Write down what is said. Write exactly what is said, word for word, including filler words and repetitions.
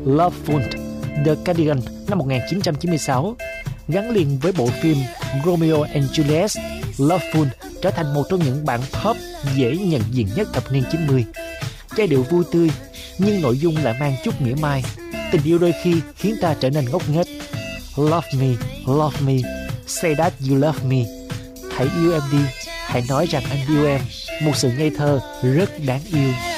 Loveful, The Cardigan năm một nghìn chín trăm chín mươi sáu. Gắn liền với bộ phim Romeo and Juliet, Loveful trở thành một trong những bản pop dễ nhận diện nhất thập niên chín mươi. Giai điệu vui tươi, nhưng nội dung lại mang chút mỉa mai. Tình yêu đôi khi khiến ta trở nên ngốc nghếch. Love me, love me, say that you love me. Hãy yêu em đi, hãy nói rằng anh yêu em. Một sự ngây thơ rất đáng yêu.